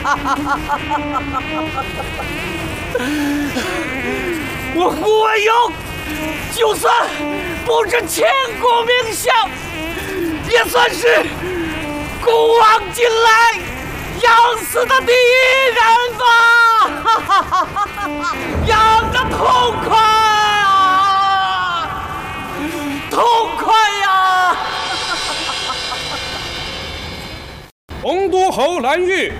我胡文勇就算不知千古名相，也算是古往今来养死的第一人吧！养得痛快啊，痛快呀！ 洪都侯蓝玉